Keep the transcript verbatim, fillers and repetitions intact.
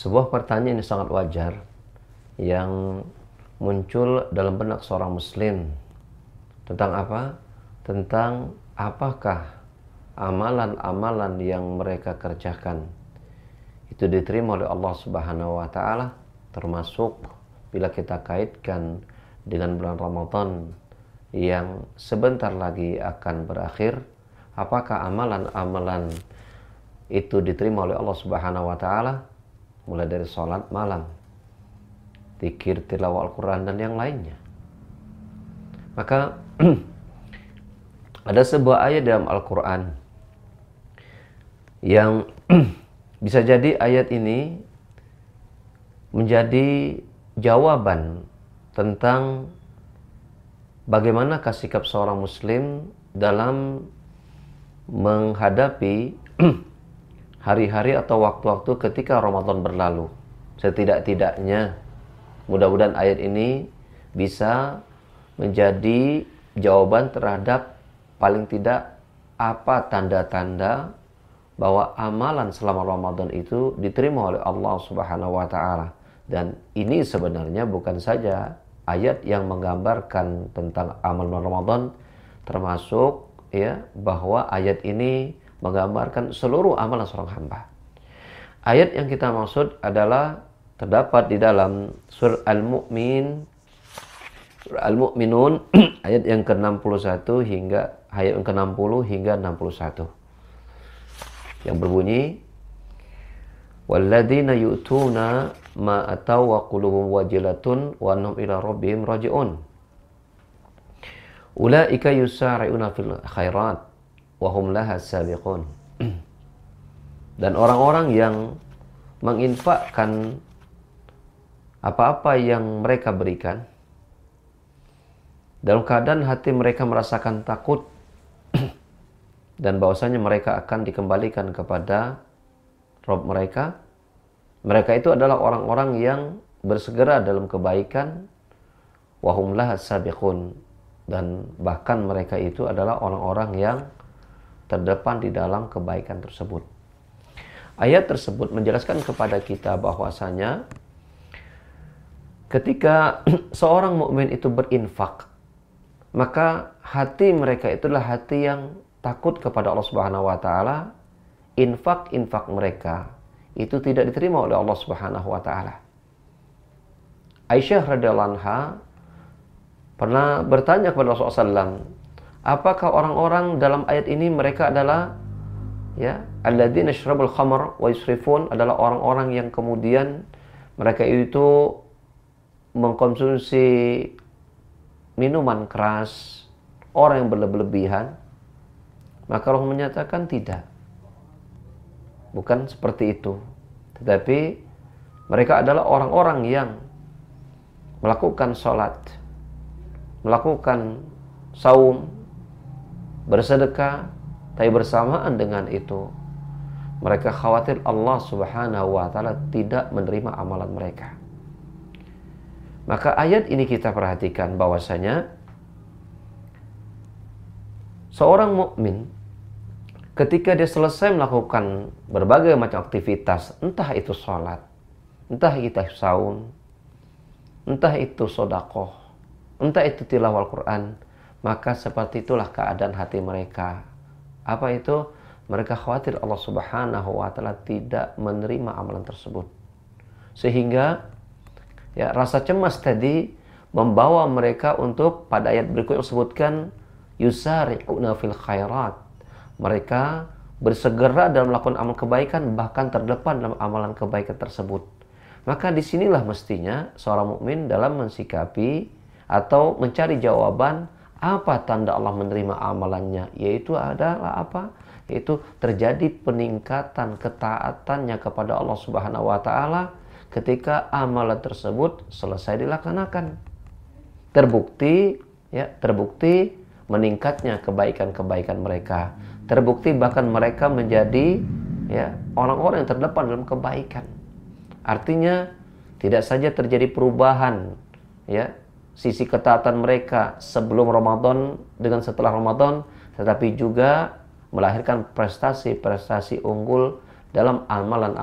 Sebuah pertanyaan yang sangat wajar yang muncul dalam benak seorang muslim tentang apa? Tentang apakah amalan-amalan yang mereka kerjakan itu diterima oleh Allah Subhanahu wa taala, termasuk bila kita kaitkan dengan bulan Ramadan yang sebentar lagi akan berakhir, apakah amalan-amalan itu diterima oleh Allah Subhanahu wa taala, mulai dari sholat malam, zikir, tilawah Al-Quran dan yang lainnya. Maka ada sebuah ayat dalam Al-Quran yang bisa jadi ayat ini menjadi jawaban tentang bagaimana sikap seorang muslim dalam menghadapi hari-hari atau waktu-waktu ketika Ramadan berlalu. Setidak-tidaknya mudah-mudahan ayat ini bisa menjadi jawaban terhadap paling tidak apa tanda-tanda bahwa amalan selama Ramadan itu diterima oleh Allah Subhanahu wa taala. Dan ini sebenarnya bukan saja ayat yang menggambarkan tentang amal Ramadan, termasuk ya bahwa ayat ini menggambarkan seluruh amalan seorang hamba. Ayat yang kita maksud adalah terdapat di dalam surah Al-Mu'min, surah Al-Mu'minun ayat yang ke enam puluh satu hingga ayat yang ke enam puluh hingga enam puluh satu. Yang berbunyi, walladzina yu'tuna ma ataw wa qulubuhum wajilatun wa annahum ila rabbihim raji'un. Ulaika yusari'una fil khairat wa hum laha sabiqun. Dan orang-orang yang menginfakkan apa-apa yang mereka berikan dalam keadaan hati mereka merasakan takut dan bahwasanya mereka akan dikembalikan kepada Rabb mereka. Mereka itu adalah orang-orang yang bersegera dalam kebaikan, wa hum laha sabiqun, dan bahkan mereka itu adalah orang-orang yang terdepan di dalam kebaikan tersebut. Ayat tersebut menjelaskan kepada kita bahwasanya ketika seorang mukmin itu berinfak, maka hati mereka itulah hati yang takut kepada Allah Subhanahu wa taala. Infak-infak mereka itu tidak diterima oleh Allah Subhanahu wa taala. Aisyah radhiyallahu anha pernah bertanya kepada Rasulullah sallallahu alaihi wasallam, apakah orang-orang dalam ayat ini mereka adalah ya alladzina yashrabul khamr wa yusrifun, adalah orang-orang yang kemudian mereka itu mengkonsumsi minuman keras, orang yang berlebihan? Maka Allah menyatakan tidak, bukan seperti itu, tetapi mereka adalah orang-orang yang melakukan sholat, melakukan saum, bersedekah, tapi bersamaan dengan itu mereka khawatir Allah Subhanahu wa taala tidak menerima amalan mereka. Maka ayat ini kita perhatikan bahwasanya seorang mukmin ketika dia selesai melakukan berbagai macam aktivitas, entah itu sholat, entah itu saum, entah itu sedekah, entah itu tilawah Al-Quran, maka seperti itulah keadaan hati mereka. Apa itu? Mereka khawatir Allah Subhanahu wa taala tidak menerima amalan tersebut. Sehingga ya rasa cemas tadi membawa mereka untuk pada ayat berikutnya disebutkan yusari'una fil khairat. Mereka bersegera dalam melakukan amal kebaikan, bahkan terdepan dalam amalan kebaikan tersebut. Maka disinilah mestinya seorang mukmin dalam mensikapi atau mencari jawaban apa tanda Allah menerima amalannya, yaitu adalah apa? Yaitu terjadi peningkatan ketaatannya kepada Allah Subhanahu wa taala ketika amalan tersebut selesai dilaksanakan. Terbukti ya, terbukti meningkatnya kebaikan-kebaikan mereka. Terbukti bahkan mereka menjadi ya orang-orang yang terdepan dalam kebaikan. Artinya tidak saja terjadi perubahan ya sisi ketaatan mereka sebelum Ramadan dengan setelah Ramadan, tetapi juga melahirkan prestasi-prestasi unggul dalam amalan